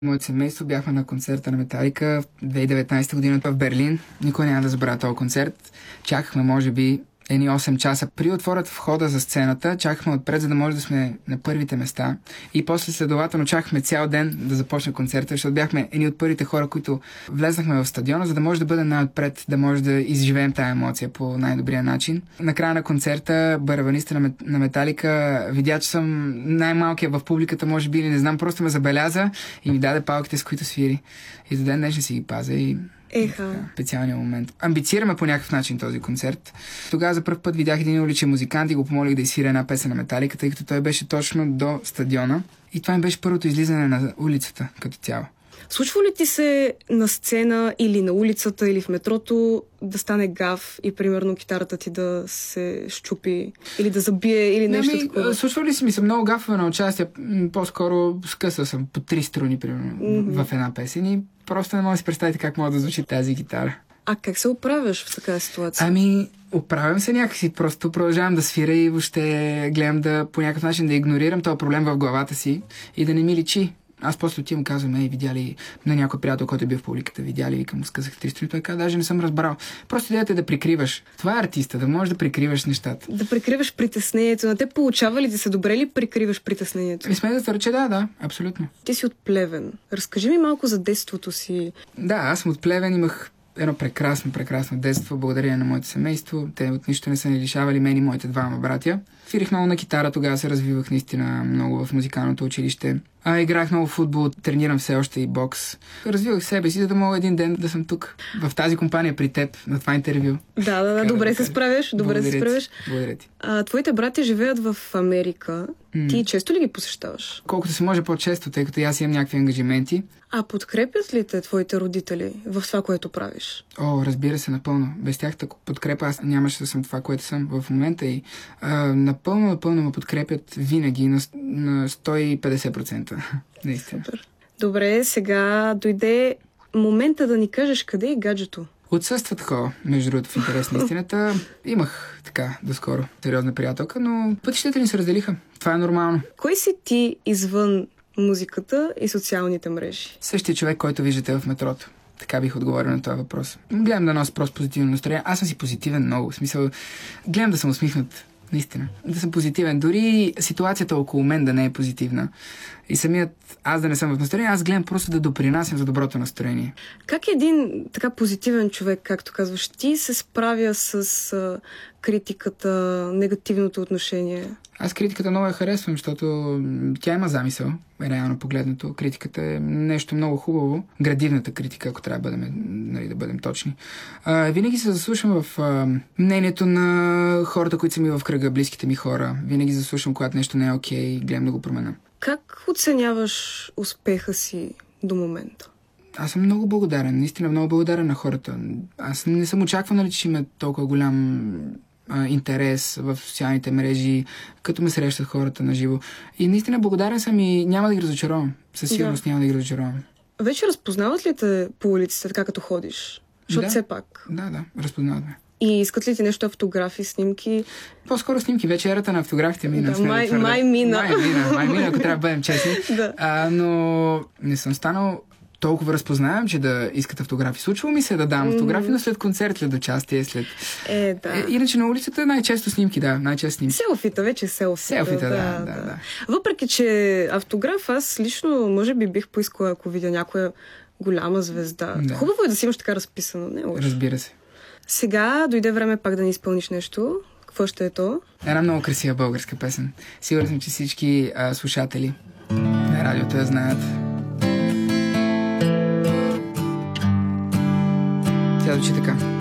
Моето семейство бяхме на концерта на Металика в 2019 година в Берлин. Никой няма да забравя този концерт. Чакахме, може би, 8 часа. При отворят входа за сцената, чакахме отпред, за да може да сме на първите места. И после следователно чакахме цял ден да започне концерта, защото бяхме едни от първите хора, които влезнахме в стадиона, за да може да бъдем най-отпред, да може да изживеем тая емоция по най-добрия начин. На края на концерта барабаниста на Металика видя, че съм най-малкия в публиката, може би, или не знам, просто ме забеляза и ми даде палките, с които свири. И до ден днешен си ги пазя и специалния момент. Амбицираме по някакъв начин този концерт. Тогава за първ път видях един уличен музикант и го помолих да изсвиря една песен на Металика, тъй като той беше точно до стадиона. И това им беше първото излизане на улицата като цяло. Случва ли ти се на сцена или на улицата, или в метрото да стане гав и примерно китарата ти да се щупи или да забие или нещо такова? Случва ли си ми са много гафове на участие? По-скоро скъсал съм по 3 струни, примерно, в една песен и просто не мога да си представите как мога да звучи тази гитара. А как се оправяш в такава ситуация? Оправям се някакси, просто продължавам да свиря и въобще гледам да по някакъв начин да игнорирам този проблем в главата си и да не ми личи. Аз после отивам, казвам, видя ли на някой приятел, който е бил в публиката, видя ли, викам, му сказах 3 струни, той каза, даже не съм разбрал. Просто идеята е да прикриваш. Това е артиста, да можеш да прикриваш нещата. Да прикриваш притеснението. На те получава ли да се добре ли прикриваш притеснението? Сме да твърча, да, абсолютно. Ти си от Плевен. Разкажи ми малко за детството си. Да, аз съм от Плевен, имах едно прекрасно детство, благодарение на моето семейство. Те от нищо не са ни лишавали мен и моите двама братя. Свирих много на китара, тогава се развивах наистина много в музикалното училище. Играх много футбол, тренирам все още и бокс. Развивах себе си, за да мога един ден да съм тук, в тази компания при теб, на това интервю. Да, добре се справяш. Благодаря ти. Твоите братя живеят в Америка. Ти често ли ги посещаваш? Колкото се може по-често, тъй като аз имам някакви ангажименти. А подкрепят ли те твоите родители в това, което правиш? Разбира се, напълно. Без тях подкрепа аз нямаше да съм това, което съм в момента и напълно ме подкрепят винаги на 150%. Наистина. Супер. Добре, сега дойде момента да ни кажеш къде е гаджето. Отсъства такова, между другото, в интерес на истината. Имах доскоро сериозна приятелка, но пътищата ни се разделиха. Това е нормално. Кой си ти извън музиката и социалните мрежи? Същия човек, който виждате в метрото. Така бих отговорил на този въпрос. Гледам да нося просто позитивно настроение. Аз съм си позитивен много. В смисъл, гледам да съм усмихнат. Наистина. Да съм позитивен. Дори ситуацията около мен да не е позитивна. И самият аз да не съм в настроение, аз гледам просто да допринасям за доброто настроение. Как един така позитивен човек, както казваш, ти се справя с критиката, негативното отношение? Аз критиката много я харесвам, защото тя има замисъл, реално погледнато. Критиката е нещо много хубаво. Градивната критика, ако трябва да бъдем точни. Винаги се заслушам в мнението на хората, които са ми в кръга, близките ми хора. Винаги заслушам, когато нещо не е окей, гледам да го променя. Как оценяваш успеха си до момента? Аз съм много благодарен, наистина много благодарен на хората. Аз не съм очаквал, че има толкова голям интерес в социалните мрежи, като ме срещат хората на живо. И наистина благодарен съм и няма да ги разочаровам. Със сигурност няма да ги разочаровам. Вече разпознават ли те по улиците, така като ходиш? Защото все пак. Да, разпознават ме. И искат ли ти нещо автографи, снимки? По-скоро снимки. Вече ерата на автографите мина. Май мина, ако трябва да бъдем честни. Но не съм станал толкова разпознавам, че да искат автографи. Случва ми се да дам автографи, но след концерт, след участие, Иначе на улицата най-често снимки, най-често снимки. Селфита, вече селфита, да. Въпреки, че автограф, аз лично, може би бих поискала, ако видя някоя голяма звезда. Да. Хубаво е да си имаш така разписано, не лошо. Разбира се. Сега дойде време пак да ни изпълниш нещо. Какво ще е то? Една много красива българска песен. Сигурен съм, че всички слушатели на радиото я знаят. Тя звучи така.